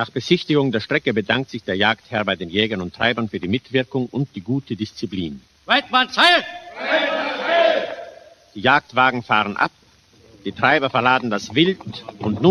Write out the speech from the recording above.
Nach Besichtigung der Strecke bedankt sich der Jagdherr bei den Jägern und Treibern für die Mitwirkung und die gute Disziplin. Weidmanns Heil! Die Jagdwagen fahren ab, die Treiber verladen das Wild und nun